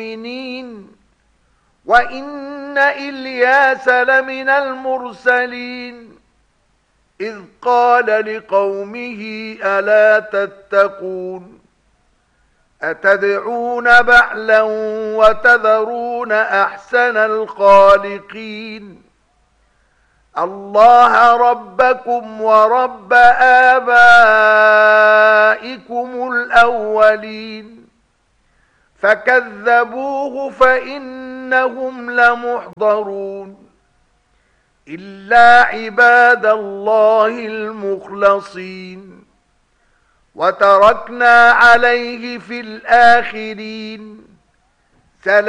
وإن إلياس لمن المرسلين إذ قال لقومه ألا تتقون أتدعون بعلا وتذرون أحسن الخالقين الله ربكم ورب آبائكم الأولين فكذبوه فإنهم لمحضرون إلا عباد الله المخلصين وتركنا عليه في الآخرين